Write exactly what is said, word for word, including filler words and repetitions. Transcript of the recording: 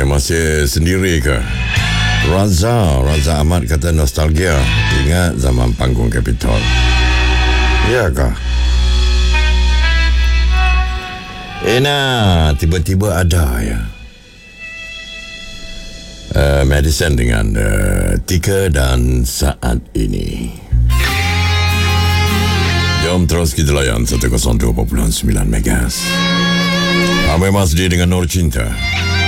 Okey, masih sendiri ke? Raza, Raza Ahmad kata nostalgia. Ingat zaman panggung Capitol. Ya kah? Eh nah, tiba-tiba ada ya. Uh, Madison dengan uh, Tika dan Saat Ini. Jom terus kita layan seratus dua perpuluhan sembilan Megas. Amai Masdi dengan Nur Cinta.